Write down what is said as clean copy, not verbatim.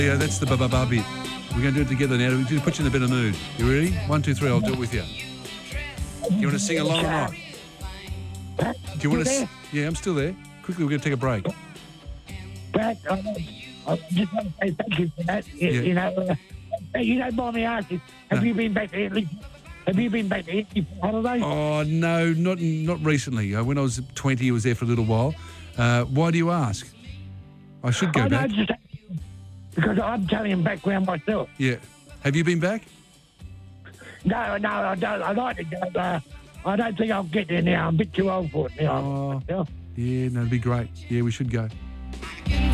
Yeah, that's the ba-ba-ba bit. We're going to do it together now. We're going to put you in a better mood. You ready? 1, 2, 3, I'll do it with you. Do you want to sing along or not? Pat, Do you want to? there? Yeah, I'm still there. Quickly, we're going to take a break. Pat, I just want to say thank you for that. You don't mind me asking, have you been back there? Have you been back there for holidays? Oh, no, not recently. When I was 20, I was there for a little while. Why do you ask? I should go back. Just because I'm telling him background myself. Yeah. Have you been back? No, I don't. I'd like to go. I don't think I'll get there now. I'm a bit too old for it now. Yeah, no, it'd be great. Yeah, we should go.